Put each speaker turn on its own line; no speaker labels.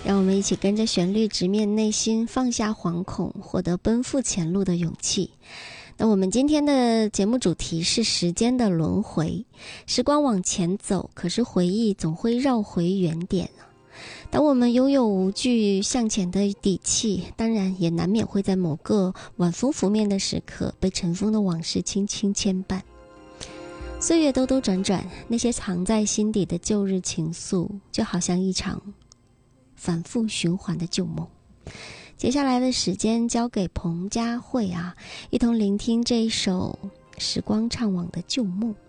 让我们一起跟着旋律直面内心，放下惶恐，获得奔赴前路的勇气。那我们今天的节目主题是时间的轮回。时光往前走，可是回忆总会绕回原点。当我们拥有无惧向前的底气，当然也难免会在某个晚风拂面的时刻，被尘封的往事轻轻牵绊。岁月兜兜转转，那些藏在心底的旧日情愫，就好像一场反复循环的旧梦。接下来的时间交给彭佳慧一同聆听这一首时光怅惘的旧梦。